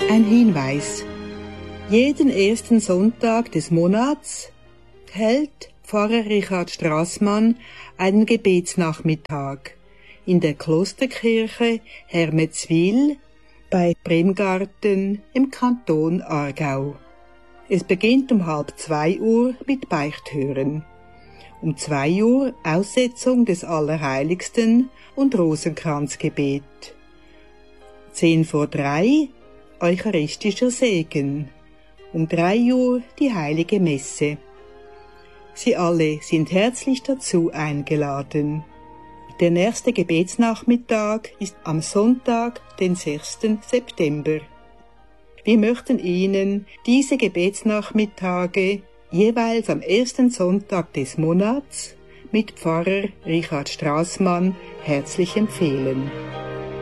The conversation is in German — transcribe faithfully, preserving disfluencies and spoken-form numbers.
Ein Hinweis. Jeden ersten Sonntag des Monats hält Pfarrer Richard Strassmann einen Gebetsnachmittag in der Klosterkirche Hermetswil bei Bremgarten im Kanton Aargau. Es beginnt um halb zwei Uhr mit Beichthören. Um zwei Uhr Aussetzung des Allerheiligsten und Rosenkranzgebet. Zehn vor drei Eucharistischer Segen. Um drei Uhr die Heilige Messe. Sie alle sind herzlich dazu eingeladen. Der nächste Gebetsnachmittag ist am Sonntag, den sechsten September. Wir möchten Ihnen diese Gebetsnachmittage jeweils am ersten Sonntag des Monats mit Pfarrer Richard Strassmann herzlich empfehlen.